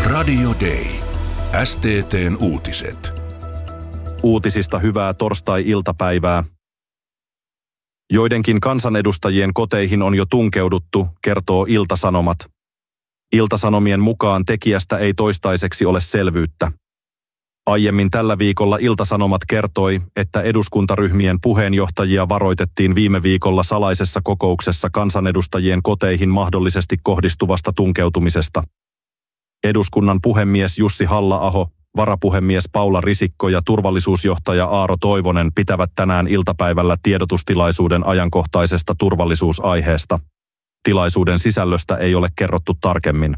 Radio Day. STT:n uutiset. Uutisista hyvää torstai-iltapäivää. Joidenkin kansanedustajien koteihin on jo tunkeuduttu, kertoo Ilta-Sanomat. Ilta-Sanomien mukaan tekijästä ei toistaiseksi ole selvyyttä. Aiemmin tällä viikolla Ilta-Sanomat kertoi, että eduskuntaryhmien puheenjohtajia varoitettiin viime viikolla salaisessa kokouksessa kansanedustajien koteihin mahdollisesti kohdistuvasta tunkeutumisesta. Eduskunnan puhemies Jussi Halla-aho, varapuhemies Paula Risikko ja turvallisuusjohtaja Aaro Toivonen pitävät tänään iltapäivällä tiedotustilaisuuden ajankohtaisesta turvallisuusaiheesta. Tilaisuuden sisällöstä ei ole kerrottu tarkemmin.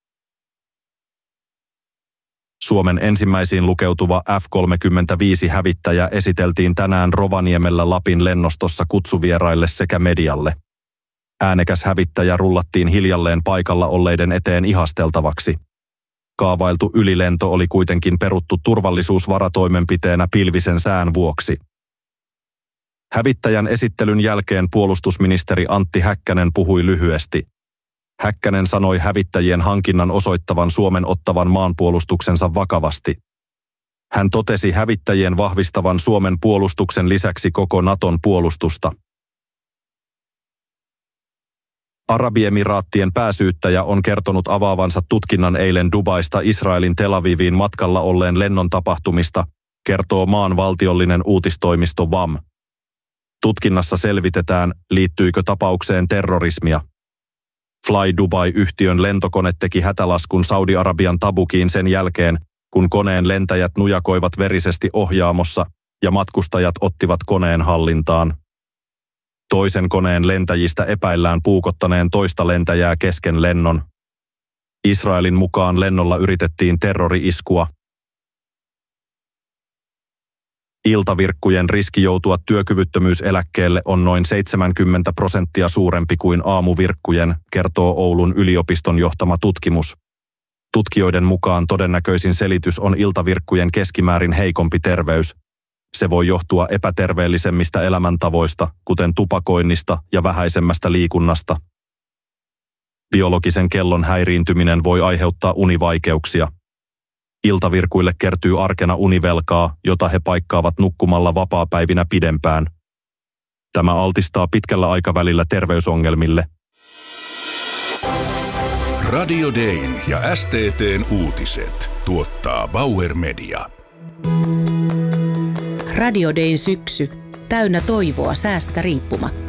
Suomen ensimmäisiin lukeutuva F-35-hävittäjä esiteltiin tänään Rovaniemellä Lapin lennostossa kutsuvieraille sekä medialle. Äänekäs hävittäjä rullattiin hiljalleen paikalla olleiden eteen ihasteltavaksi. Kaavailtu ylilento oli kuitenkin peruttu turvallisuusvaratoimenpiteenä pilvisen sään vuoksi. Hävittäjän esittelyn jälkeen puolustusministeri Antti Häkkänen puhui lyhyesti. Häkkänen sanoi hävittäjien hankinnan osoittavan Suomen ottavan maanpuolustuksensa vakavasti. Hän totesi hävittäjien vahvistavan Suomen puolustuksen lisäksi koko Naton puolustusta. Arabiemiraattien pääsyyttäjä on kertonut avaavansa tutkinnan eilen Dubaista Israelin Tel Aviviin matkalla olleen lennon tapahtumista, kertoo maan valtiollinen uutistoimisto WAM. Tutkinnassa selvitetään, liittyykö tapaukseen terrorismia. Fly Dubai-yhtiön lentokone teki hätälaskun Saudi-Arabian Tabukiin sen jälkeen, kun koneen lentäjät nujakoivat verisesti ohjaamossa ja matkustajat ottivat koneen hallintaan. Toisen koneen lentäjistä epäillään puukottaneen toista lentäjää kesken lennon. Israelin mukaan lennolla yritettiin terrori-iskua. Iltavirkkujen riski joutua työkyvyttömyyseläkkeelle on noin 70% suurempi kuin aamuvirkkujen, kertoo Oulun yliopiston johtama tutkimus. Tutkijoiden mukaan todennäköisin selitys on iltavirkkujen keskimäärin heikompi terveys. Se voi johtua epäterveellisemmistä elämäntavoista, kuten tupakoinnista ja vähäisemmästä liikunnasta. Biologisen kellon häiriintyminen voi aiheuttaa univaikeuksia. Iltavirkuille kertyy arkena univelkaa, jota he paikkaavat nukkumalla vapaapäivinä pidempään. Tämä altistaa pitkällä aikavälillä terveysongelmille. Radio Dayn ja STT:n uutiset tuottaa Bauer Media. Radio Dayn syksy, täynnä toivoa säästä riippumatta.